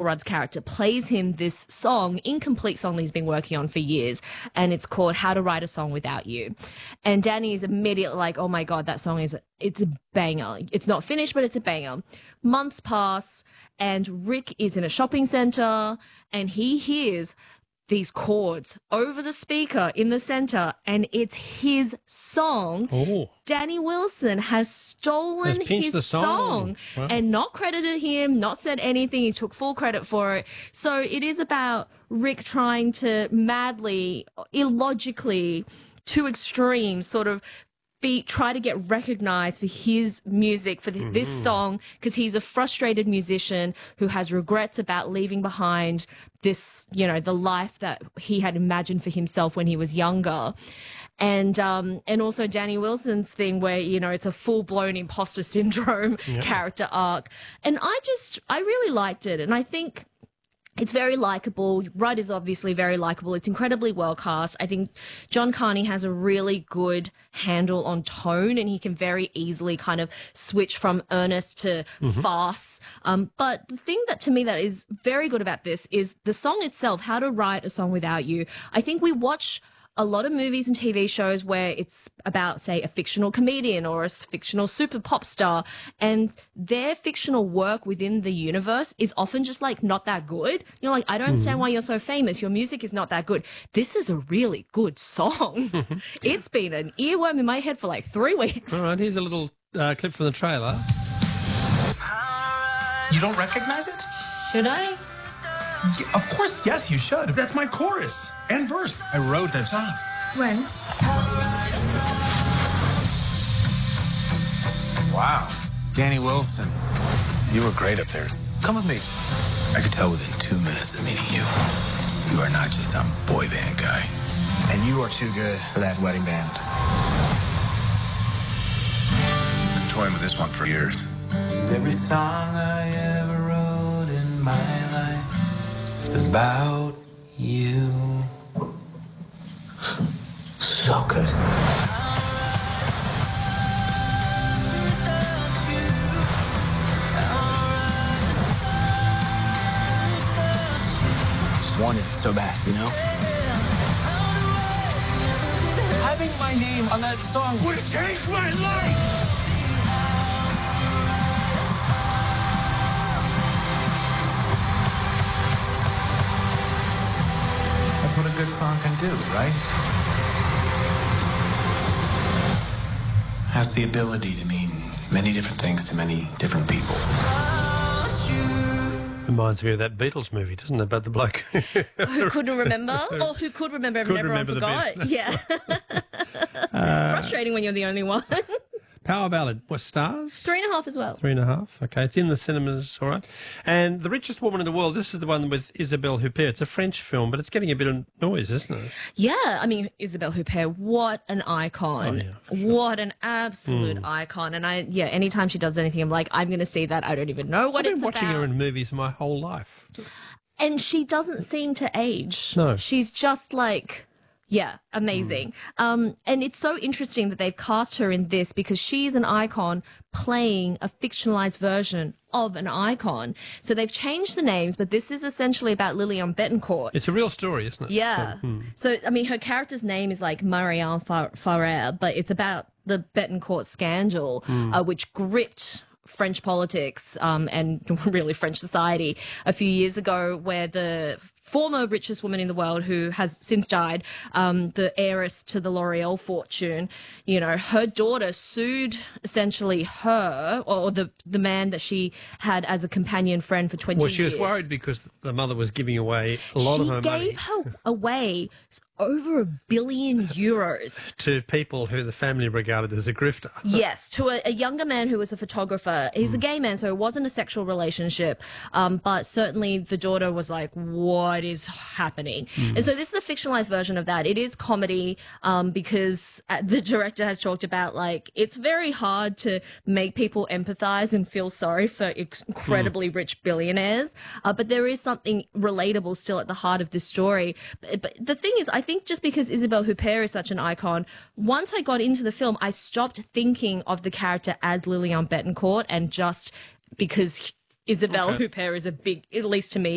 Rudd's character plays him this song, incomplete song that he's been working on for years, and it's called How to Write a Song Without You. And Danny is immediately like, oh my God, that song it's a banger. It's not finished, but it's a banger. Months pass, and Rick is in a shopping center, and he hears these chords over the speaker in the center, and it's his song. Oh. Danny Wilson has stolen his song wow. and not credited him, not said anything. He took full credit for it. So it is about Rick trying to madly, illogically, to extremes, sort of try to get recognized for his music, for this song, because he's a frustrated musician who has regrets about leaving behind this, the life that he had imagined for himself when he was younger. And also Danny Wilson's thing where, it's a full-blown imposter syndrome character arc. And I really liked it. And I think it's very likable. Rudd is obviously very likable. It's incredibly well cast. I think John Carney has a really good handle on tone, and he can very easily kind of switch from earnest to farce. But the thing that to me that is very good about this is the song itself, How to Write a Song Without You. I think we watch a lot of movies and TV shows where it's about, say, a fictional comedian or a fictional super pop star, and their fictional work within the universe is often just like not that good. You're like, I don't understand why you're so famous. Your music is not that good. This is a really good song. It's been an earworm in my head for like 3 weeks. All right, here's a little clip from the trailer. You don't recognize it? Should I? Yeah, of course, yes, you should. That's my chorus and verse. I wrote that song. When? Wow. Danny Wilson, you were great up there. Come with me. I could tell within 2 minutes of meeting you, you are not just some boy band guy. And you are too good for that wedding band. I've been toying with this one for years. Is every song I ever wrote in my life, it's about you. So good. Just wanted it so bad, Having my name on that song would have changed my life! That's what a good song can do, right? Has the ability to mean many different things to many different people. Reminds me of that Beatles movie, doesn't it, about the bloke who couldn't remember, or who could remember and everyone forgot. Yeah. Frustrating when you're the only one. Power Ballad. What, stars? 3.5 as well. 3.5. Okay, it's in the cinemas, all right. And The Richest Woman in the World, this is the one with Isabelle Huppert. It's a French film, but it's getting a bit of noise, isn't it? Yeah, I mean, Isabelle Huppert, what an icon. Oh, yeah, sure. What an absolute icon. And anytime she does anything, I'm like, I'm going to see that. I don't even know what it's about. I've been watching her in movies my whole life. And she doesn't seem to age. No. She's just like... Yeah, amazing. And it's so interesting that they've cast her in this because she's an icon playing a fictionalized version of an icon. So they've changed the names, but this is essentially about Liliane Bettencourt. It's a real story, isn't it? Yeah. So, I mean, her character's name is like Marianne Farrer, but it's about the Bettencourt scandal, which gripped French politics and really French society a few years ago, where the former richest woman in the world, who has since died, the heiress to the L'Oreal fortune, her daughter sued essentially her or the man that she had as a companion friend for 20 years. Well, she was worried because the mother was giving away a lot of her money. She gave her away over €1 billion to people who the family regarded as a grifter. Yes, to a younger man who was a photographer. He's a gay man, so it wasn't a sexual relationship, but certainly the daughter was like, what is happening? And so this is a fictionalized version of that. It is comedy because the director has talked about, like, it's very hard to make people empathize and feel sorry for incredibly rich billionaires, but there is something relatable still at the heart of this story. But the thing is, I think just because Isabelle Huppert is such an icon, once I got into the film, I stopped thinking of the character as Liliane Bettencourt, and just because Isabelle Huppert is a big, at least to me,